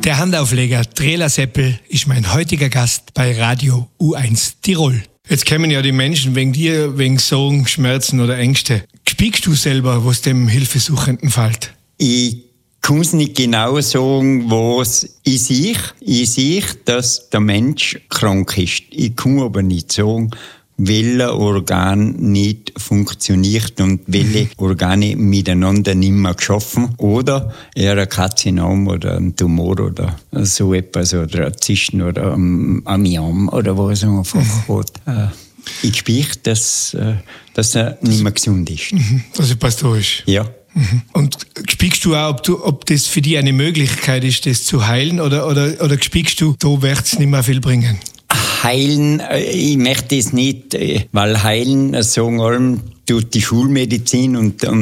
Der Handaufleger Trela Seppel ist mein heutiger Gast bei Radio U1 Tirol. Jetzt kommen ja die Menschen wegen dir, wegen Sorgen, Schmerzen oder Ängste. Spiegst du selber, was dem Hilfesuchenden fällt? Ich kann es nicht genau sagen, was ich sehe. Ich sehe, dass der Mensch krank ist. Ich kann aber nicht sagen, welches Organ nicht funktioniert und welche Organe miteinander nicht mehr geschaffen. Oder er ein Karzinom oder ein Tumor oder so etwas oder ein Zischen oder ein Amiam oder was er einfach hat. Ich spüre, dass er nicht mehr gesund ist. Dass er pathologisch ist. Ja. Und spiegst du auch, ob das für dich eine Möglichkeit ist, das zu heilen oder spiegst du, da wird es nicht mehr viel bringen? Heilen, ich möchte es nicht, weil heilen, sagen allem, tut die Schulmedizin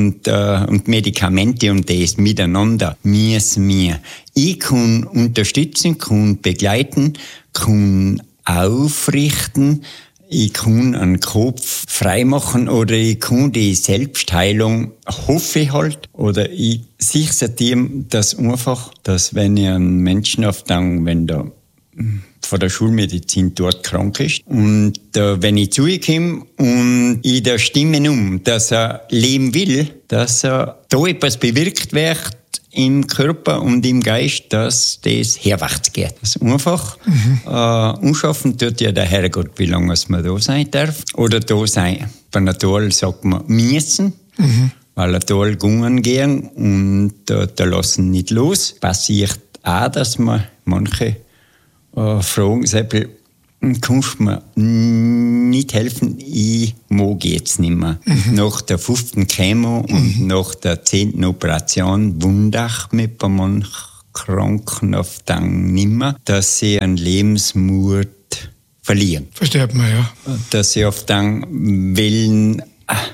und Medikamente und das miteinander müssen wir. Ich kann unterstützen, kann begleiten, kann aufrichten, ich kann einen Kopf freimachen oder ich kann die Selbstheilung, hoffe ich halt, oder ich sehe es dem, dass einfach, dass wenn ich einen Menschen wenn der von der Schulmedizin dort krank ist. Und wenn ich zu ihm komme und ich da stimme dass er leben will, dass da etwas bewirkt wird im Körper und im Geist, dass das herwärts geht. Das ist einfach. Unschaffen tut ja der Herrgott, wie lange man da sein darf. Oder da sein. Bei einer Tal sagt man müssen. Weil ein Tal gegangen gehen und da lassen nicht los. Passiert auch, dass man manche fragen, Seppel, kannst du mir nicht helfen? Ich mag jetzt nicht mehr. Nach der 5. Chemo und nach der 10. Operation wundere ich mich bei manchen Kranken oft dann nicht mehr, dass sie einen Lebensmut verlieren. Versteht man, ja. Dass sie oft dann wollen,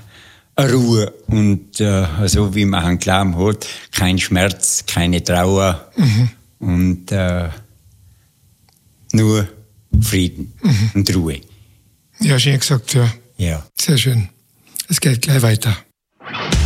Ruhe und so wie man einen Glauben hat, kein Schmerz, keine Trauer und nur Frieden und Ruhe. Ja, schön gesagt, ja. Ja. Sehr schön. Es geht gleich weiter.